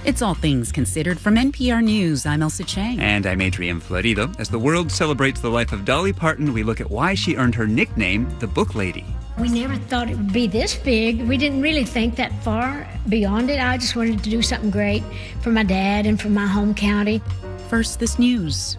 It's All Things Considered from NPR News. I'm Elsa Chang. And I'm Adrian Florido. As the world celebrates the life of Dolly Parton, we look at why she earned her nickname, the Book Lady. We never thought it would be this big. We didn't really think that far beyond it. I just wanted to do something great for my dad and for my home county. First, this news.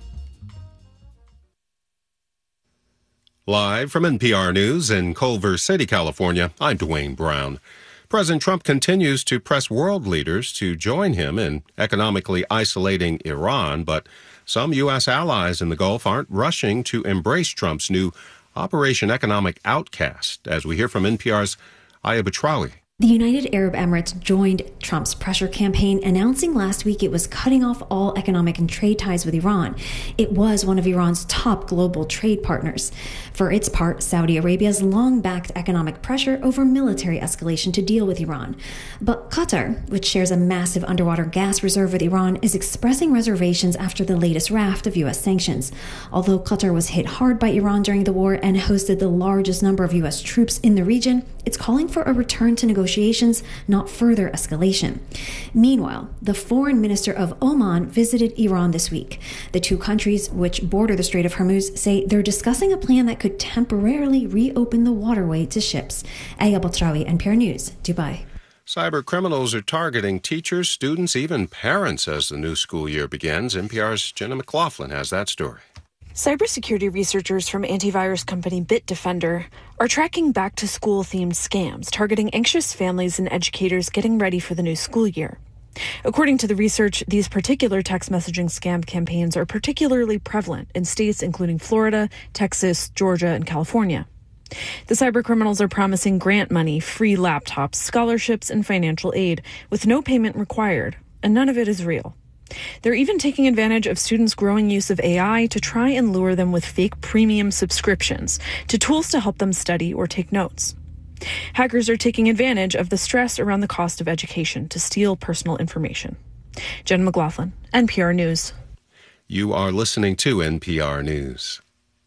Live from NPR News in Culver City, California, I'm Dwayne Brown. President Trump continues to press world leaders to join him in economically isolating Iran, but some U.S. allies in the Gulf aren't rushing to embrace Trump's new Operation Economic Outcast, as we hear from NPR's Aya Batrawi. The United Arab Emirates joined Trump's pressure campaign, announcing last week it was cutting off all economic and trade ties with Iran. It was one of Iran's top global trade partners. For its part, Saudi Arabia has long backed economic pressure over military escalation to deal with Iran. But Qatar, which shares a massive underwater gas reserve with Iran, is expressing reservations after the latest raft of U.S. sanctions. Although Qatar was hit hard by Iran during the war and hosted the largest number of U.S. troops in the region, it's calling for a return to negotiations, not further escalation. Meanwhile, the foreign minister of Oman visited Iran this week. The two countries, which border the Strait of Hormuz, say they're discussing a plan that could temporarily reopen the waterway to ships. Aya Batrawi, NPR News, Dubai. Cyber criminals are targeting teachers, students, even parents as the new school year begins. NPR's Jenna McLaughlin has that story. Cybersecurity researchers from antivirus company Bitdefender are tracking back-to-school themed scams targeting anxious families and educators getting ready for the new school year. According to the research, these particular text messaging scam campaigns are particularly prevalent in states including Florida, Texas, Georgia, and California. The cybercriminals are promising grant money, free laptops, scholarships, and financial aid with no payment required, and none of it is real. They're even taking advantage of students' growing use of AI to try and lure them with fake premium subscriptions to tools to help them study or take notes. Hackers are taking advantage of the stress around the cost of education to steal personal information. Jen McLaughlin, NPR News. You are listening to NPR News.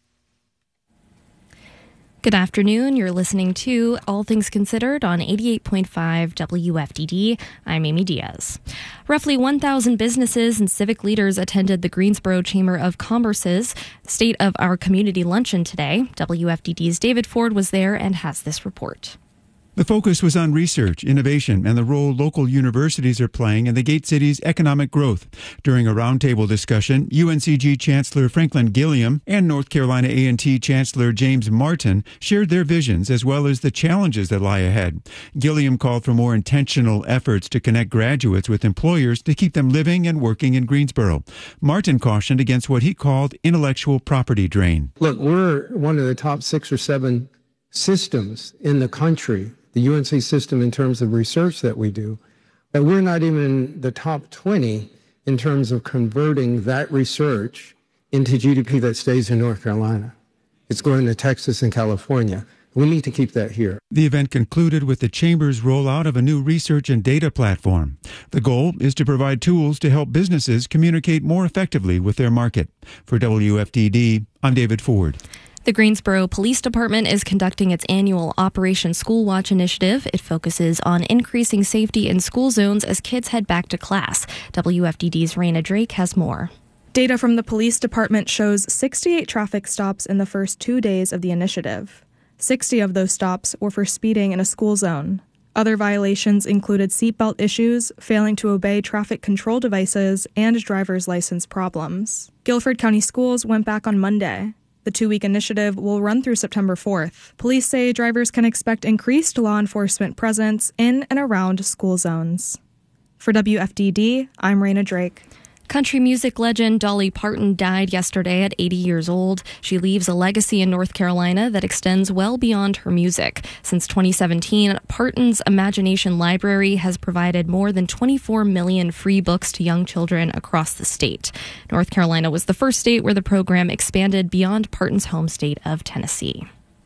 Good afternoon. You're listening to All Things Considered on 88.5 WFDD. I'm Amy Diaz. Roughly 1,000 businesses and civic leaders attended the Greensboro Chamber of Commerce's State of Our Community luncheon today. WFDD's David Ford was there and has this report. The focus was on research, innovation, and the role local universities are playing in the Gate City's economic growth. During a roundtable discussion, UNCG Chancellor Franklin Gilliam and North Carolina A&T Chancellor James Martin shared their visions as well as the challenges that lie ahead. Gilliam called for more intentional efforts to connect graduates with employers to keep them living and working in Greensboro. Martin cautioned against what he called intellectual property drain. Look, we're one of the top 6 or 7 systems in the country, the UNC system, in terms of research that we do, but we're not even the top 20 in terms of converting that research into GDP that stays in North Carolina. It's going to Texas and California. We need to keep that here. The event concluded with the Chamber's rollout of a new research and data platform. The goal is to provide tools to help businesses communicate more effectively with their market. For WFDD, I'm David Ford. The Greensboro Police Department is conducting its annual Operation School Watch initiative. It focuses on increasing safety in school zones as kids head back to class. WFDD's Raina Drake has more. Data from the police department shows 68 traffic stops in the first 2 days of the initiative. 60 of those stops were for speeding in a school zone. Other violations included seatbelt issues, failing to obey traffic control devices, and driver's license problems. Guilford County Schools went back on Monday. The 2-week initiative will run through September 4th. Police say drivers can expect increased law enforcement presence in and around school zones. For WFDD, I'm Raina Drake. Country music legend Dolly Parton died yesterday at 80 years old. She leaves a legacy in North Carolina that extends well beyond her music. Since 2017, Parton's Imagination Library has provided more than 24 million free books to young children across the state. North Carolina was the first state where the program expanded beyond Parton's home state of Tennessee.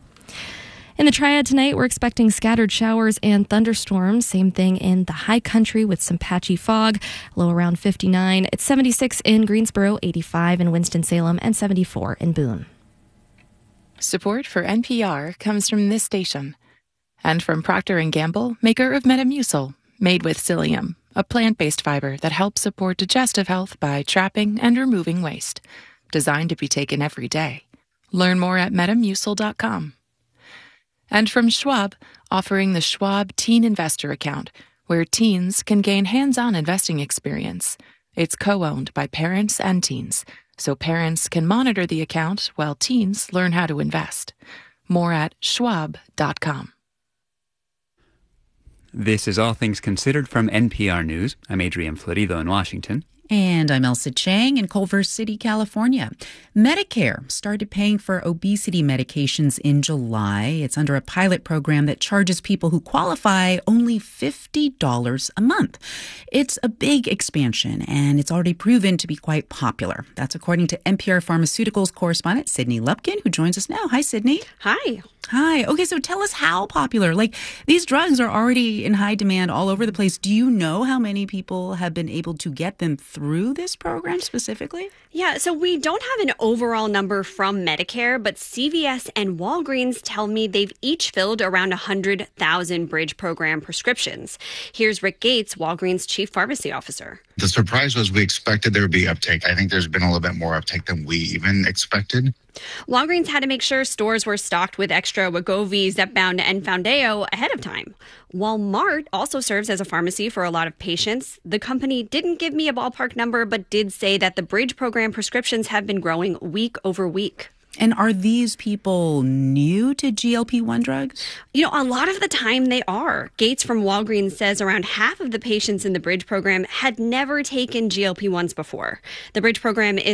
In the Triad tonight, we're expecting scattered showers and thunderstorms. Same thing in the high country with some patchy fog. Low around 59. It's 76 in Greensboro, 85 in Winston-Salem, and 74 in Boone. Support for NPR comes from this station and from Procter & Gamble, maker of Metamucil, made with psyllium, a plant-based fiber that helps support digestive health by trapping and removing waste. Designed to be taken every day. Learn more at metamucil.com. And from Schwab, offering the Schwab Teen Investor Account, where teens can gain hands-on investing experience. It's co-owned by parents and teens, so parents can monitor the account while teens learn how to invest. More at schwab.com. This is All Things Considered from NPR News. I'm Adrian Florido in Washington. And I'm Elsa Chang in Culver City, California. Medicare started paying for obesity medications in July. It's under a pilot program that charges people who qualify only $50 a month. It's a big expansion, and it's already proven to be quite popular. That's according to NPR Pharmaceuticals correspondent Sydney Lupkin, who joins us now. Hi, Sydney. Hi. Hi. Okay, so tell us how popular. These drugs are already in high demand all over the place. Do you know how many people have been able to get them through this program specifically? Yeah, so we don't have an overall number from Medicare, but CVS and Walgreens tell me they've each filled around 100,000 Bridge program prescriptions. Here's Rick Gates, Walgreens Chief Pharmacy Officer. The surprise was we expected there would be uptake. I think there's been a little bit more uptake than we even expected. Walgreens had to make sure stores were stocked with extra Wegovy, Zepbound, and Foundayo ahead of time. Walmart also serves as a pharmacy for a lot of patients. The company didn't give me a ballpark number, but did say that the Bridge program prescriptions have been growing week over week. And are these people new to GLP-1 drugs? You know, a lot of the time they are. Gates from Walgreens says around half of the patients in the Bridge program had never taken GLP-1s before. The Bridge program is